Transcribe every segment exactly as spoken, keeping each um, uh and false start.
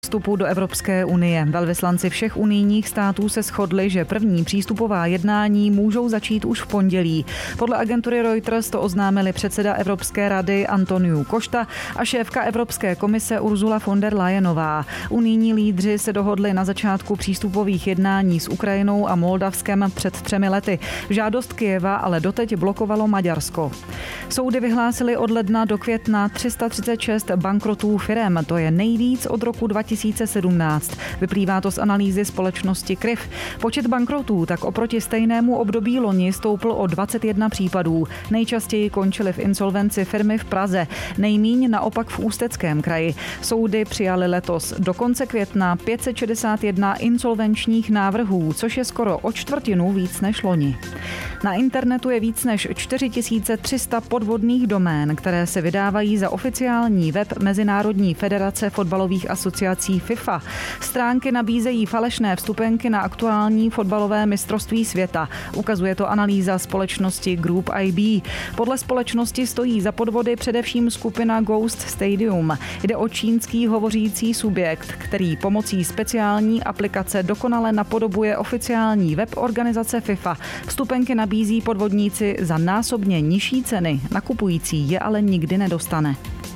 Vstupu do Evropské unie. Velvyslanci všech unijních států se shodli, že první přístupová jednání můžou začít už v pondělí. Podle agentury Reuters to oznámili předseda Evropské rady Antonio Costa a šéfka Evropské komise Ursula von der Leyenová. Unijní lídři se dohodli na začátku přístupových jednání s Ukrajinou a Moldavskem před třemi lety. Žádost Kyjeva ale doteď blokovalo Maďarsko. Soudy vyhlásily od ledna do května tři sta třicet šest bankrotů firem. To je nejvíc od roku dva tisíce sedmnáct. Vyplývá to z analýzy společnosti K R I F. Počet bankrotů tak oproti stejnému období loni stoupl o dvacet jedna případů. Nejčastěji končily v insolvenci firmy v Praze, nejmíň naopak v Ústeckém kraji. Soudy přijaly letos do konce května pět set šedesát jedna insolvenčních návrhů, což je skoro o čtvrtinu víc než loni. Na internetu je víc než čtyři tisíce tři sta podvodných domén, které se vydávají za oficiální web Mezinárodní federace fotbalových asociací FIFA. Stránky nabízejí falešné vstupenky na aktuální fotbalové mistrovství světa. Ukazuje to analýza společnosti Group I B. Podle společnosti stojí za podvody především skupina Ghost Stadium. Jde o čínský hovořící subjekt, který pomocí speciální aplikace dokonale napodobuje oficiální web organizace FIFA. Vstupenky nabízí podvodníci za násobně nižší ceny. Nakupující je ale nikdy nedostane.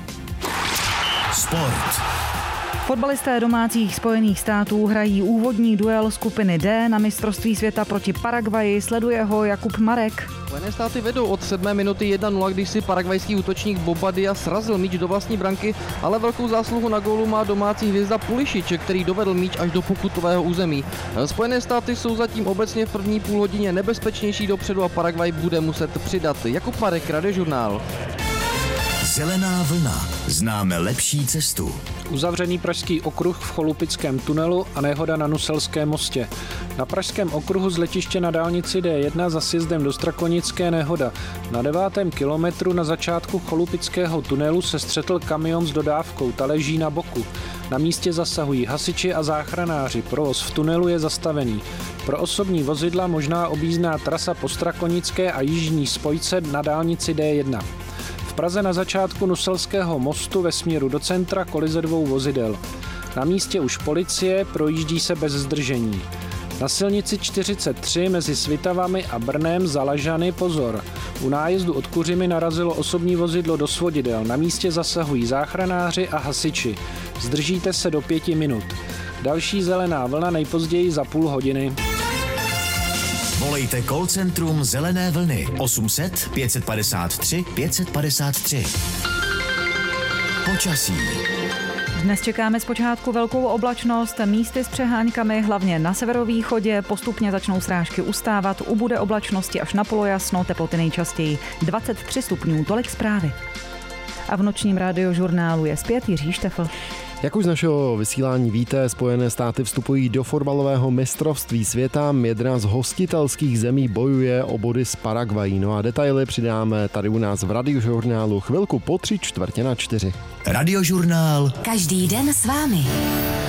Sport. Fotbalisté domácích Spojených států hrají úvodní duel skupiny D na mistrovství světa proti Paraguayi. Sleduje ho Jakub Marek. Spojené státy vedou od sedmé minuty jedna nula, když si paraguajský útočník Bobadilla srazil míč do vlastní branky, ale velkou zásluhu na gólu má domácí hvězda Pulisic, který dovedl míč až do pokutového území. Spojené státy jsou zatím obecně v první půlhodině nebezpečnější dopředu a Paraguay bude muset přidat. Jakub Marek, Radiožurnál. Zelená vlna. Známe lepší cestu. Uzavřený pražský okruh v Cholupickém tunelu a nehoda na Nuselském mostě. Na pražském okruhu z letiště na dálnici D jedna za sjezdem do Strakonické nehoda. Na devátém kilometru na začátku Cholupického tunelu se střetl kamion s dodávkou, ta leží na boku. Na místě zasahují hasiči a záchranáři, provoz v tunelu je zastavený. Pro osobní vozidla možná objízdná trasa po Strakonické a jižní spojce na dálnici D jedna. V Praze na začátku Nuselského mostu ve směru do centra kolize dvou vozidel. Na místě už policie, projíždí se bez zdržení. Na silnici čtyřicet tři mezi Svitavami a Brnem za Lažany pozor. U nájezdu od Kuřimy narazilo osobní vozidlo do svodidel. Na místě zasahují záchranáři a hasiči. Zdržíte se do pěti minut. Další zelená vlna nejpozději za půl hodiny. Volejte call centrum Zelené vlny osm set pět padesát tři pět padesát tři. Počasí. Dnes čekáme zpočátku velkou oblačnost, místy s přeháňkami, hlavně na severovýchodě. Postupně začnou srážky ustávat, ubude oblačnosti až na polojasno, teploty nejčastěji dvacet tři stupňů, tolik zprávy. A v nočním Radiožurnálu je zpět Jiří Štefl. Jak už z našeho vysílání víte, Spojené státy vstupují do fotbalového mistrovství světa. Jedna z hostitelských zemí bojuje o body s Paraguayí. No a detaily přidáme tady u nás v Radiožurnálu chvilku po tři čtvrtě na čtyři. Radiožurnál. Každý den s vámi.